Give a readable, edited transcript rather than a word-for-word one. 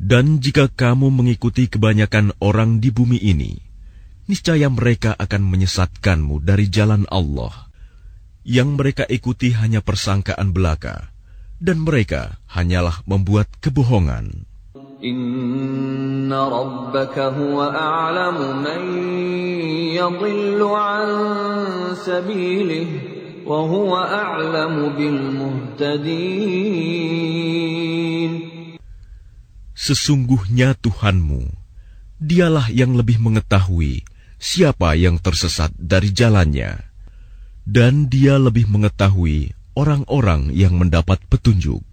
Dan jika kamu mengikuti kebanyakan orang di bumi ini, niscaya mereka akan menyesatkanmu dari jalan Allah. Yang mereka ikuti hanya persangkaan belaka, dan mereka hanyalah membuat kebohongan. Inna rabbaka huwa a'lamu man yadhillu an sabilihi wa huwa a'lamu bil muhtadin. Sesungguhnya Tuhanmu, Dialah yang lebih mengetahui siapa yang tersesat dari jalannya, dan Dia lebih mengetahui orang-orang yang mendapat petunjuk.